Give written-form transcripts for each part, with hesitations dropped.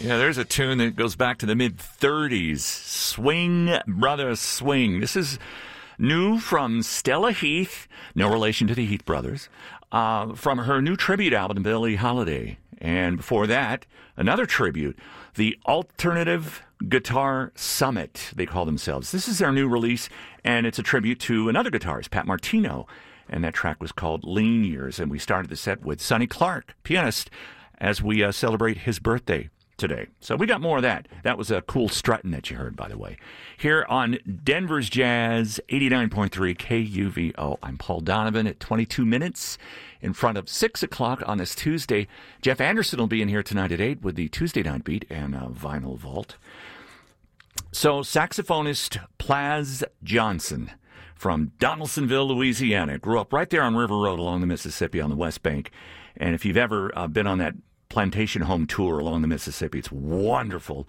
Yeah, there's a tune that goes back to the mid-'30s. Swing, Brother, Swing. This is new from Stella Heath, no relation to the Heath brothers, from her new tribute album to Billie Holiday. And before that, another tribute, the Alternative Guitar Summit, they call themselves. This is their new release, and it's a tribute to another guitarist, Pat Martino. And that track was called Lean Years. And we started the set with Sonny Clark, pianist, as we celebrate his birthday today. So we got more of that. That was a cool strutting that you heard, by the way. Here on Denver's Jazz, 89.3 KUVO. I'm Paul Donovan at 22 minutes in front of 6 o'clock on this Tuesday. Jeff Anderson will be in here tonight at 8 with the Tuesday Night Beat and Vinyl Vault. So saxophonist Plaz Johnson from Donaldsonville, Louisiana, grew up right there on River Road along the Mississippi on the West Bank. And if you've ever been on that plantation home tour along the Mississippi, it's wonderful.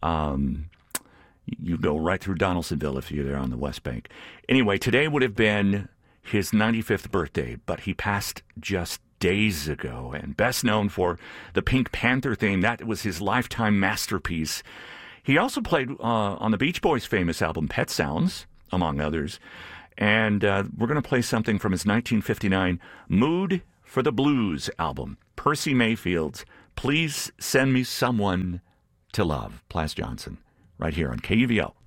You go right through Donaldsonville if you're there on the West Bank. Anyway, today would have been his 95th birthday, but he passed just days ago, and best known for the Pink Panther theme. That was his lifetime masterpiece. He also played on the Beach Boys' famous album Pet Sounds, among others. And we're going to play something from his 1959 Mood for the Blues album, Percy Mayfield's Please Send Me Someone to Love. Plaz Johnson, right here on KUVO.